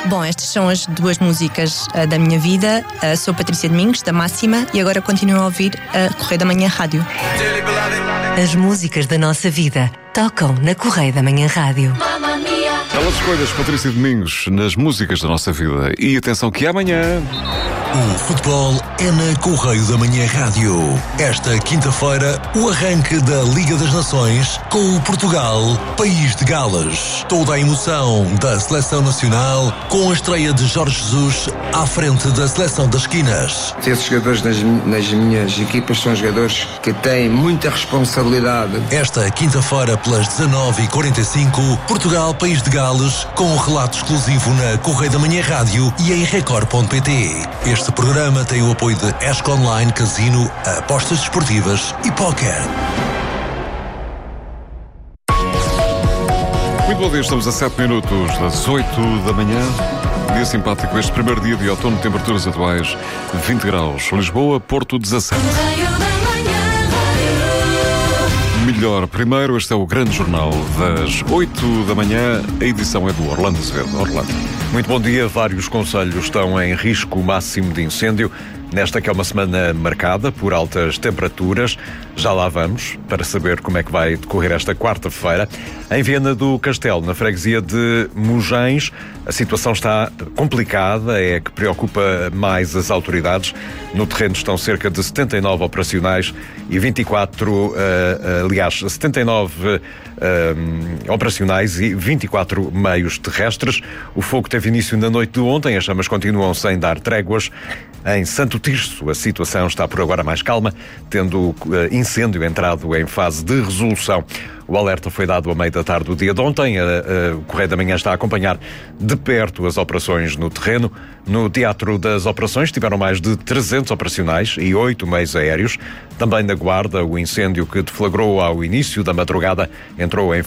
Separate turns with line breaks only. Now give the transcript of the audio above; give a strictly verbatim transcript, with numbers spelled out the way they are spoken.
Bom, estas são as duas músicas uh, da minha vida. Uh, sou Patrícia Domingos, da Máxima, e agora continuo a ouvir a Correio da Manhã Rádio.
As músicas da nossa vida tocam na Correio da Manhã Rádio.
Belas escolhas, Patrícia Domingos, nas músicas da nossa vida. E atenção que amanhã...
O futebol é na Correio da Manhã Rádio. Esta quinta-feira, o arranque da Liga das Nações com o Portugal, país de Gales. Toda a emoção da Seleção Nacional com a estreia de Jorge Jesus à frente da Seleção das Esquinas.
Esses jogadores nas, nas minhas equipas são jogadores que têm muita responsabilidade.
Esta quinta-feira, pelas dezanove e quarenta e cinco, Portugal, país de Gales, com um relato exclusivo na Correio da Manhã Rádio e em record ponto pt. Este programa tem o apoio de Esco Online, Casino, apostas desportivas e póquer.
Muito bom dia, estamos a sete minutos das oito da manhã. Dia simpático, este primeiro dia de outono, temperaturas atuais vinte graus. Lisboa, Porto, dezassete. Melhor, primeiro, este é o grande jornal das oito da manhã. A edição é do Orlando Azevedo. Orlando.
Muito bom dia. Vários concelhos estão em risco máximo de incêndio nesta que é uma semana marcada por altas temperaturas. Já lá vamos para saber como é que vai decorrer esta quarta-feira. Em Viana do Castelo, na freguesia de Mugens, a situação está complicada, é a que preocupa mais as autoridades. No terreno estão cerca de setenta e nove operacionais e vinte e quatro, uh, uh, aliás, setenta e nove uh, operacionais e vinte e quatro meios terrestres. O fogo teve início na noite de ontem, as chamas continuam sem dar tréguas. Em Santo Tirso, a situação está por agora mais calma, tendo uh, incêndio entrado em fase de resolução. O alerta foi dado à meia da tarde do dia de ontem. O Correio da Manhã está a acompanhar de perto as operações no terreno. No Teatro das Operações tiveram mais de trezentos operacionais e oito meios aéreos. Também na Guarda, o incêndio que deflagrou ao início da madrugada entrou em